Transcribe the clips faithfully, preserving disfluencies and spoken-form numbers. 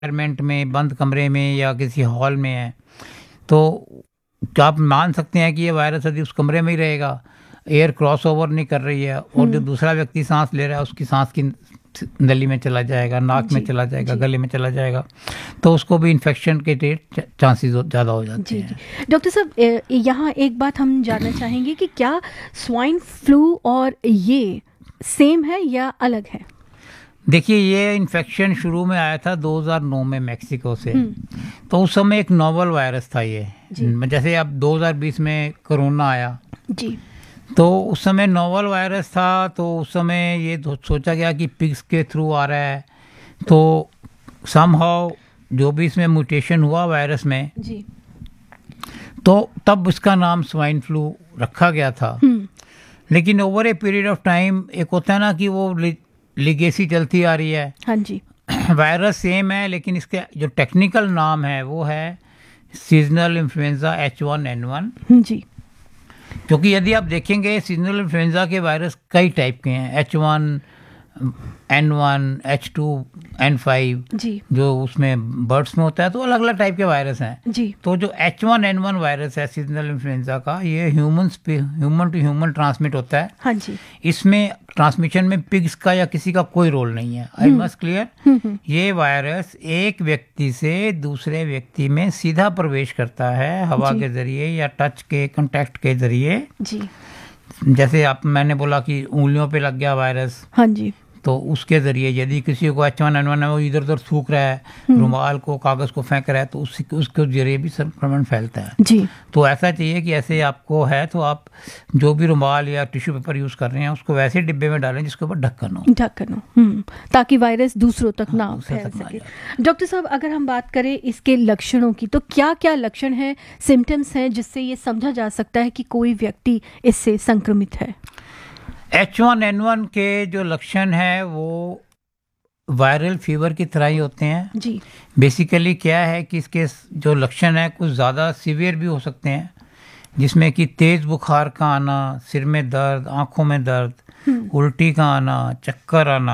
Environment में, बंद कमरे में या किसी हॉल में है, तो क्या आप मान सकते हैं कि ये वायरस यदि उस कमरे में ही रहेगा, एयर क्रॉस ओवर नहीं कर रही है और जो दूसरा व्यक्ति सांस ले रहा है उसकी सांस की नली में चला जाएगा, नाक में चला जाएगा, गले में चला जाएगा, तो उसको भी इन्फेक्शन के रेट चांसेस ज़्यादा हो जाते हैं। डॉक्टर साहब, यहाँ एक बात हम जानना चाहेंगे कि क्या स्वाइन फ्लू और ये सेम है या अलग है? देखिए, ये इन्फेक्शन शुरू में आया था दो हज़ार नौ में मैक्सिको से, तो उस समय एक नोवल वायरस था ये, जैसे अब दो हज़ार बीस में कोरोना आया जी, तो उस समय नोवल वायरस था, तो उस समय ये सोचा गया कि पिग्स के थ्रू आ रहा है, तो समहाउ जो भी इसमें म्यूटेशन हुआ वायरस में जी, तो तब उसका नाम स्वाइन फ्लू रखा गया था। लेकिन over a period of time एक होता है ना कि वो लिगेसी चलती आ रही है। हाँ जी, वायरस सेम है लेकिन इसके जो टेक्निकल नाम है वो है seasonal influenza H one N one जी, क्योंकि यदि आप देखेंगे सीजनल इन्फ्लुएंजा के वायरस कई टाइप के हैं, H one N one H two N five G, जो उसमें बर्ड्स में होता है, तो अलग अलग टाइप के वायरस हैं जी। तो जो H one N one virus है सीजनल इन्फ्लुएंजा का, ये human human to human transmit होता है। हाँ जी, इसमें ट्रांसमिशन में पिग्स का या किसी का कोई रोल नहीं है। आई मस्ट क्लियर, ये वायरस एक व्यक्ति से दूसरे व्यक्ति में सीधा प्रवेश करता है हवा के जरिए या टच के कांटेक्ट के जरिए जी। जैसे आप मैंने बोला कि उंगलियों पे लग गया वायरस, हाँ जी, तो उसके जरिए यदि किसी को एच वन एन वन है वो इधर उधर थूक रहा है, रुमाल को कागज को फेंक रहा है, तो उसके उसके जरिए भी संक्रमण फैलता है जी। तो ऐसा चाहिए कि ऐसे आपको है तो आप जो भी रुमाल या टिश्यू पेपर यूज कर रहे हैं उसको वैसे डिब्बे में डालें जिसके ऊपर ढक्कन हो ढक्कन हो, हम्म, ताकि वायरस दूसरों तक ना दूसरे फैल तक ना सके। डॉक्टर साहब, अगर हम बात करें इसके लक्षणों की, तो क्या क्या लक्षण हैं, सिम्टम्स हैं जिससे ये समझा जा सकता है कि कोई व्यक्ति इससे संक्रमित है? एच वन एन वन के जो लक्षण है वो वायरल फीवर की तरह ही होते हैं जी। बेसिकली क्या है कि इसके जो लक्षण है कुछ ज़्यादा सीवियर भी हो सकते हैं, जिसमें कि तेज़ बुखार का आना, सिर में दर्द, आंखों में दर्द, उल्टी का आना, चक्कर आना,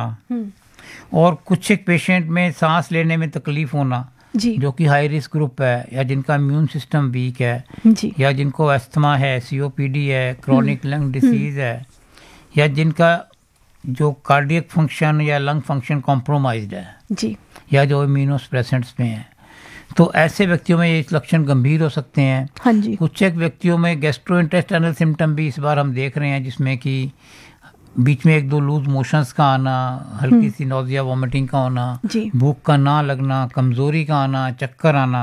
और कुछ एक पेशेंट में सांस लेने में तकलीफ होना जी। जो कि हाई रिस्क ग्रुप है या जिनका इम्यून सिस्टम वीक है जी। या जिनको अस्थमा है, सी ओ पी डी है, क्रॉनिक लंग डिसीज है, या जिनका जो कार्डियक फंक्शन या लंग फंक्शन कॉम्प्रोमाइज्ड है जी, या जो इम्यूनोसप्रेसेंट्स में है, तो ऐसे व्यक्तियों में ये लक्षण गंभीर हो सकते हैं। हाँ जी। कुछ एक व्यक्तियों में गैस्ट्रोइंटेस्टाइनल सिम्टम भी इस बार हम देख रहे हैं, जिसमें कि बीच में एक दो लूज मोशंस का आना, हल्की सी नोजिया वॉमिटिंग का होना, भूख का ना लगना, कमजोरी का आना, चक्कर आना,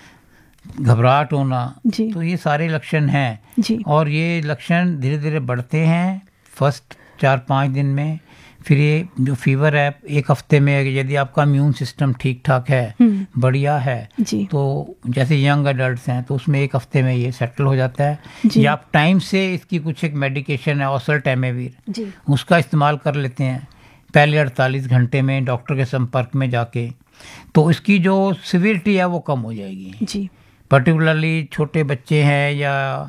घबराहट होना, तो ये सारे लक्षण हैं। और ये लक्षण धीरे धीरे बढ़ते हैं फर्स्ट चार पाँच दिन में, फिर ये जो फीवर है एक हफ्ते में, यदि आपका इम्यून सिस्टम ठीक ठाक है, बढ़िया है, तो जैसे यंग एडल्ट्स हैं तो उसमें एक हफ्ते में ये सेटल हो जाता है। या आप टाइम से इसकी कुछ एक मेडिकेशन है ओसेल्टाइमेविर, उसका इस्तेमाल कर लेते हैं पहले अड़तालीस घंटे में डॉक्टर के संपर्क में जाके, तो इसकी जो सिवियरिटी है वो कम हो जाएगी। पर्टिकुलरली छोटे बच्चे हैं या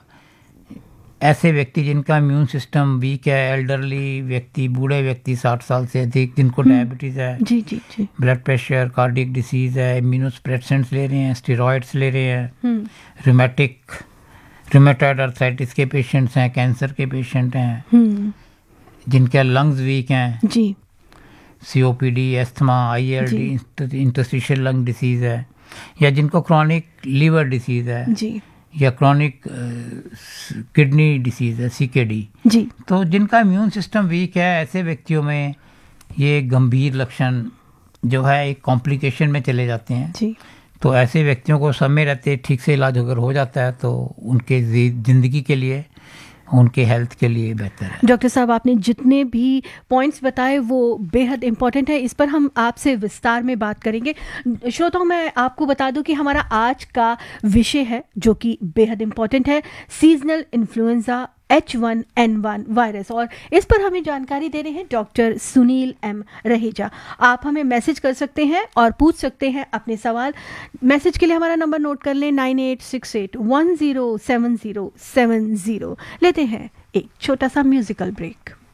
ऐसे व्यक्ति जिनका इम्यून सिस्टम वीक है, एल्डरली व्यक्ति, बूढ़े व्यक्ति साठ साल से अधिक जिनको डायबिटीज है, जी जी जी, ब्लड प्रेशर, कार्डियक डिसीज है, इम्यूनोसप्रेसेंट्स ले रहे हैं, स्टेरॉइड्स ले रहे हैं, रूमेटिक रूमेटॉइड आर्थराइटिस के पेशेंट्स हैं, कैंसर के पेशेंट हैं, जिनके लंग्स वीक हैं, जी, सी O P D, asthma, I L D, interstitial lung disease है, या जिनको क्रॉनिक लीवर डिसीज है, जी, या क्रॉनिक किडनी डिसीज है, सी के डी, जी, तो जिनका इम्यून सिस्टम वीक है, ऐसे व्यक्तियों में ये गंभीर लक्षण जो है एक कॉम्प्लिकेशन में चले जाते हैं। जी, तो ऐसे व्यक्तियों को समय रहते ठीक से इलाज अगर हो जाता है तो उनके जिंदगी के लिए, उनके हेल्थ के लिए बेहतर है। डॉक्टर साहब, आपने जितने भी पॉइंट्स बताए वो बेहद इंपॉर्टेंट है, इस पर हम आपसे विस्तार में बात करेंगे। श्रोताओं, मैं आपको बता दूं कि हमारा आज का विषय है जो कि बेहद इंपॉर्टेंट है, seasonal influenza H one N one virus, और इस पर हमें जानकारी दे रहे हैं डॉक्टर सुनील एम रहेजा। आप हमें मैसेज कर सकते हैं और पूछ सकते हैं अपने सवाल। मैसेज के लिए हमारा नंबर नोट कर लें, nine eight six eight one zero seven zero seven zero. लेते हैं एक छोटा सा म्यूजिकल ब्रेक।